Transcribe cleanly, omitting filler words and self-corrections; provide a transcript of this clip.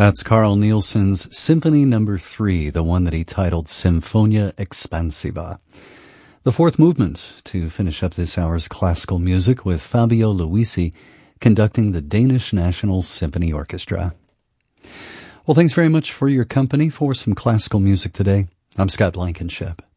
That's Carl Nielsen's Symphony No. 3, the one that he titled Symphonia Expansiva. The fourth movement to finish up this hour's classical music with Fabio Luisi conducting the Danish National Symphony Orchestra. Well, thanks very much for your company for some classical music today. I'm Scott Blankenship.